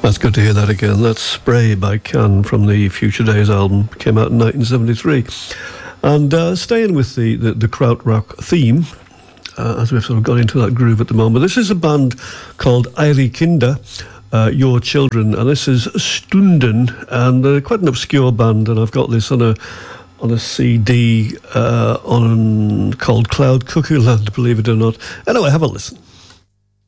That's good to hear that again. That's Spray by Can from the Future Days album. Came out in 1973. And staying with the krautrock theme, as we've sort of got into that groove at the moment, this is a band called Eire Kinder, Your Children, and this is Stunden, and quite an obscure band, and I've got this on a CD called Cloud Cuckoo Land, believe it or not. Anyway, have a listen.